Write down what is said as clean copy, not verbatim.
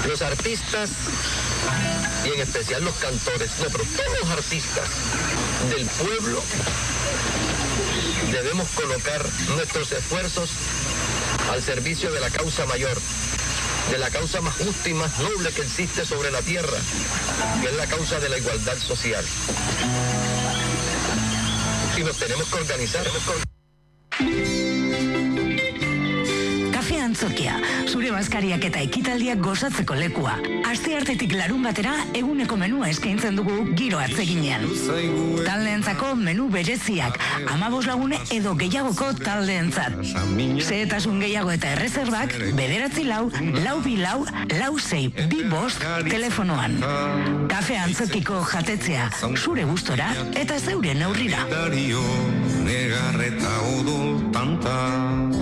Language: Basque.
Los artistas, y en especial los cantores, no, pero todos los artistas del pueblo, debemos colocar nuestros esfuerzos al servicio de la causa mayor, de la causa más justa y más noble que existe sobre la tierra, que es la causa de la igualdad social. Y nos tenemos que organizar. Kafe Antzokia, zure bazkariak eta ekitaldiak gozatzeko lekua. Asteartetik larun batera eguneko menua eskaintzen dugu giro atzeginean. Taldeentzako menu bereziak, 15 lagun edo gehiagoko taldeentzat. Zehetasun gehiago eta errezerbak 944244625 telefonoan. Kafe Antzokiko jatetzea, zure gustora eta zeure neurrira. Negarreta odol tanta